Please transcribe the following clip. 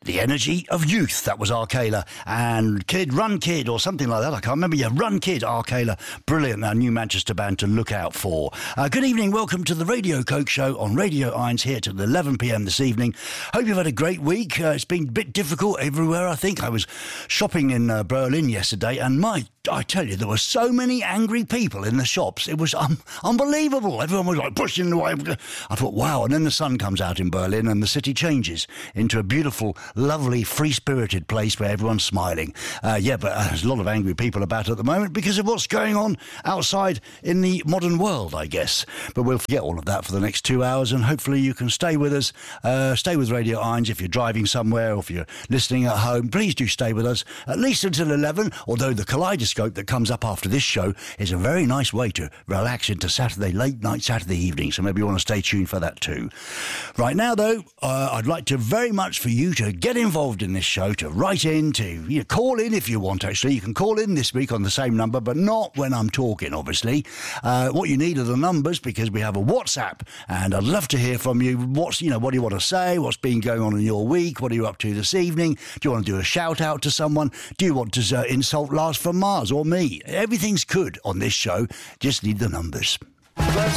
The Energy of Youth, that was Arcala. And Kid, Run Kid, or something like that. I can't remember. Yeah, Run Kid, Arcala. Brilliant, our new Manchester band to look out for. Good evening, welcome to the Radio Coke Show on Radio Irons here till 11 p.m. this evening. Hope you've had a great week. It's been a bit difficult everywhere, I think. I was shopping in Berlin yesterday, and I tell you, there were so many angry people in the shops. It was unbelievable. Everyone was like pushing away. I thought, wow. And then the sun comes out in Berlin and the city changes into a beautiful, lovely, free-spirited place where everyone's smiling. But there's a lot of angry people about at the moment because of what's going on outside in the modern world, I guess. But we'll forget all of that for the next 2 hours, and hopefully you can stay with us. Stay with Radio Irons if you're driving somewhere or if you're listening at home. Please do stay with us at least until 11, although the Kaleidoscope that comes up after this show is a very nice way to relax into late night Saturday evening, so maybe you want to stay tuned for that too. Right now though, I'd like to very much for you to get involved in this show, to write in, to call in if you want. Actually, you can call in this week on the same number, but not when I'm talking, obviously. What you need are the numbers, because we have a WhatsApp, and I'd love to hear from you. What do you want to say? What's been going on in your week? What are you up to this evening? Do you want to do a shout out to someone? Do you want to insult Lars from Mars or me? Everything's good on this show. Just need the numbers.